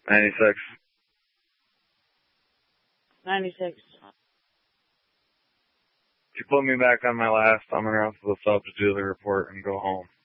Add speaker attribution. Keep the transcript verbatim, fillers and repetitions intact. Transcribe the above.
Speaker 1: ninety-six.
Speaker 2: ninety-six.
Speaker 1: If you put me back on my last, I'm going to have to substitute the report and go home.